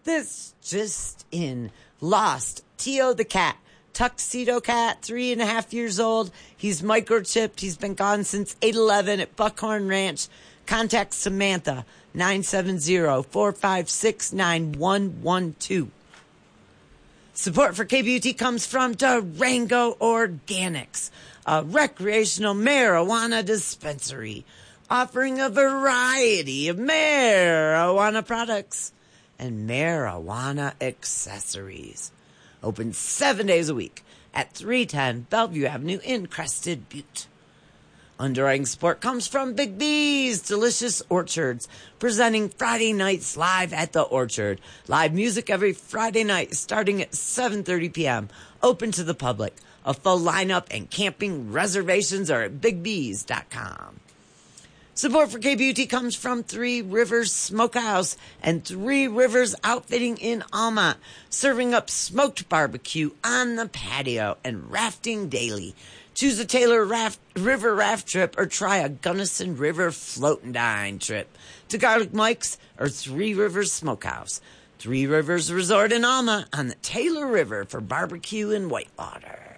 This just in. Lost Tio the cat. Tuxedo cat, 3.5 years old. He's microchipped. He's been gone since 8/11 at Buckhorn Ranch. Contact Samantha, 970-456-9112. Support for KBUT comes from Durango Organics, a recreational marijuana dispensary offering a variety of marijuana products and marijuana accessories. Open 7 days a week at 310 Bellevue Avenue in Crested Butte. Underwriting support comes from Big B's Delicious Orchards, presenting Friday nights live at the Orchard. Live music every Friday night starting at 7:30 p.m. Open to the public. A full lineup and camping reservations are at bigb's.com. Support for KBUT comes from Three Rivers Smokehouse and Three Rivers Outfitting in Alma, serving up smoked barbecue on the patio and rafting daily. Choose a Taylor River raft trip or try a Gunnison River float and dine trip to Garlic Mike's or Three Rivers Smokehouse. Three Rivers Resort in Alma on the Taylor River for barbecue and whitewater.